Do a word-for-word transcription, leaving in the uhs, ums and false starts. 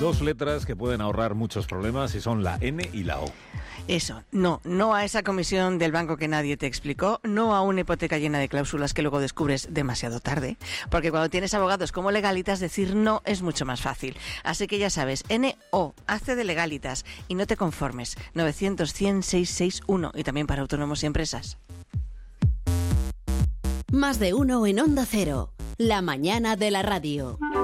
Dos letras que pueden ahorrar muchos problemas y son la N y la O. Eso, no, no a esa comisión del banco que nadie te explicó, no a una hipoteca llena de cláusulas que luego descubres demasiado tarde, porque cuando tienes abogados como Legalitas, decir no es mucho más fácil. Así que ya sabes, N O, hace de Legalitas y no te conformes, novecientos, cien, seiscientos sesenta y uno y también para autónomos y empresas. Más de uno en Onda Cero, la mañana de la radio.